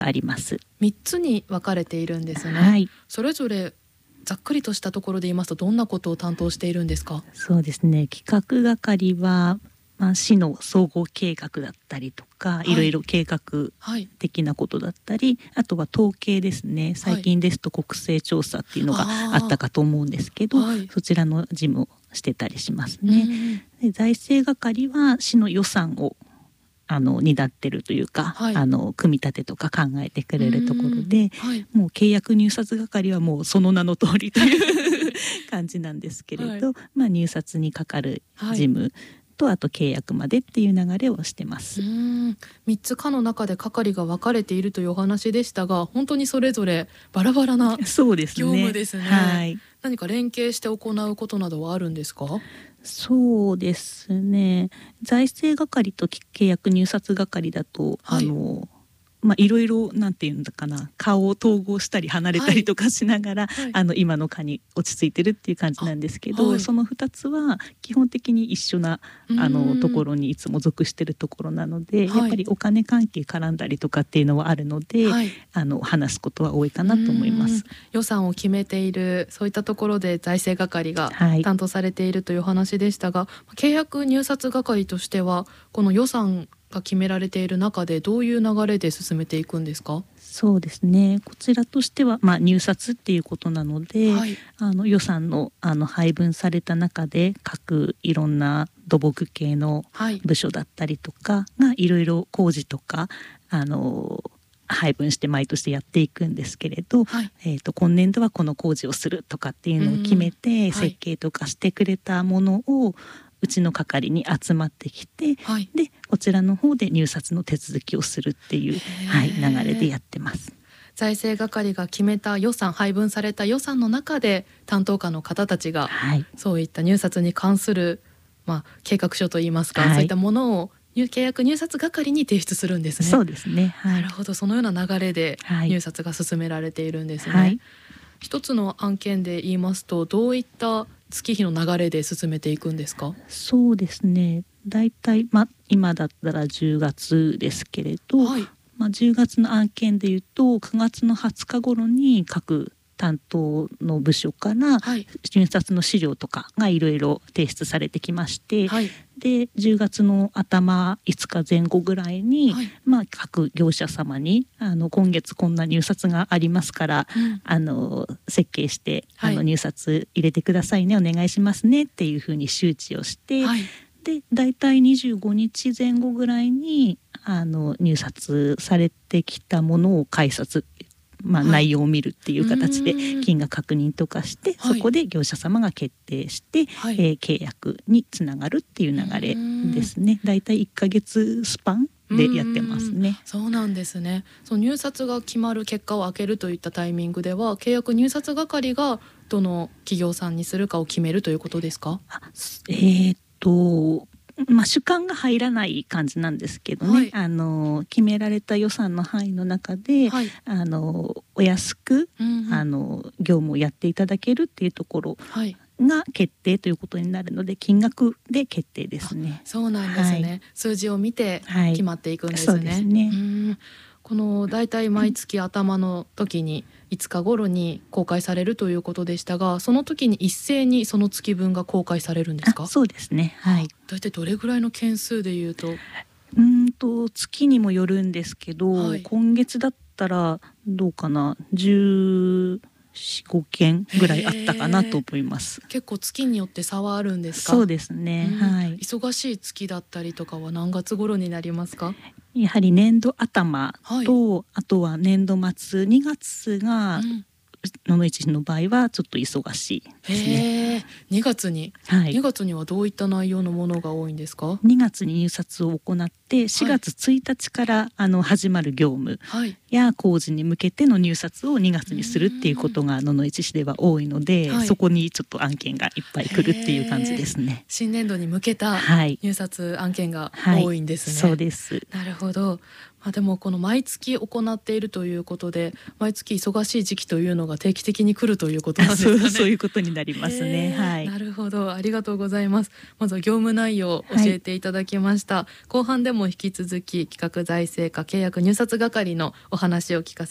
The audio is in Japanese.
あります。 3つに分かれているんですね。 はい、 それぞれざっくりとしたところで言いますとどんなことを担当しているんですか？ そうですね、企画係は、市の総合計画だったりとか、いろいろ計画的なことだったり、あとは統計ですね。最近ですと国勢調査っていうのがあったかと思うんですけど、そちらの事務をしてたりしますね。で、財政係は市の予算を担ってるというか、組み立てとか考えてくれるところで、もう契約入札係はもうその名の通りという感じなんですけれど、入札にかかる事務と、あと契約までっていう流れをしてます。 3つ課の中で係が分かれているというお話でしたが、本当にそれぞれバラバラな業務ですね。何か連携して行うことなどはあるんですか？ そうですね、財政係と契約入札係だと、いろいろなんていうんだかな、顔を統合したり離れたりとかしながら、今の課に落ち着いてるっていう感じなんですけど、その2つは基本的に一緒なところにいつも属してるところなので、やっぱりお金関係絡んだりとかっていうのはあるので、話すことは多いかなと思います。 予算を決めている、そういったところで財政係が担当されているというお話でしたが、契約入札係としてはこの予算が決められている中でどういう流れで進めていくんですか？ そうですね、こちらとしては、入札っていうことなので、予算の配分された中で各いろんな土木系の部署だったりとかがいろいろ工事とか配分して毎年やっていくんですけれど、今年度はこの工事をするとかっていうのを決めて設計とかしてくれたものをうちの係に集まってきて、でこちらの方で入札の手続きをするっていう、流れでやってます。 財政係が決めた予算、配分された予算の中で担当課の方たちが、そういった入札に関する、計画書といいますか、そういったものを契約入札係に提出するんですね。 そうですね、 なるほど、そのような流れで入札が進められているんですね。一つの案件で言いますとどういった月日の流れで進めていくんですか？ そうですね、だいたい今だったら10月ですけれど、10月の案件でいうと9月の20日頃に各担当の部署から入札の資料とかがいろいろ提出されてきまして、で10月の頭5日前後ぐらいに、各業者様に今月こんな入札がありますから、設計して入札入れてくださいね、お願いしますねっていうふうに周知をして、でだいたい25日前後ぐらいに入札されてきたものを改札、内容を見るっていう形で金額確認とかして、そこで業者様が決定して、契約につながるっていう流れですね。だいたい1ヶ月スパンでやってますね。 そうなんですね。その入札が決まる、結果を開けるといったタイミングでは契約入札係がどの企業さんにするかを決めるということですか？ 主観が入らない感じなんですけどね、決められた予算の範囲の中で、お安く、業務をやっていただけるっていうところが決定ということになるので、金額で決定ですね。 そうなんですね、数字を見て決まっていくんですね。 そうですね。 このだいたい毎月頭の時に5日頃に公開されるということでしたが、その時に一斉にその月分が公開されるんですか？ そうですね、 だいたいどれぐらいの件数でいうと？ 月にもよるんですけど、今月だったらどうかな、14、15件ぐらいあったかなと思います。 結構月によって差はあるんですか？ そうですね、 忙しい月だったりとかは何月頃になりますか？ やはり年度頭と、あとは年度末2月が、野々市の場合はちょっと忙しいですね。 2月に、2月にはどういった内容のものが多いんですか ？2月に入札を行って4月1日から始まる業務や工事に向けての入札を2月にするっていうことが野々市市では多いので、そこにちょっと案件がいっぱい来るっていう感じですね。 新年度に向けた入札案件が多いんですね。 そうです。 なるほど。 でもこの毎月行っているということで、毎月忙しい時期というのが定期的に来るということなんですかね。 そういうことになりますね。はい。 なるほど、ありがとうございます。まずは業務内容を教えていただきました。後半でも引き続き企画財政課契約入札係のお話を聞かせ